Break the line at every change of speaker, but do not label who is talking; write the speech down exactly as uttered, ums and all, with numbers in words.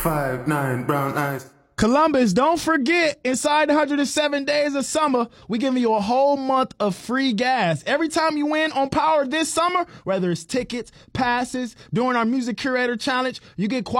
Five, nine, brown eyes.
Columbus, don't forget, inside one hundred seven days of summer, we giving you a whole month of free gas. Every time you win on Power this summer, whether it's tickets, passes, during our Music Curator Challenge, you get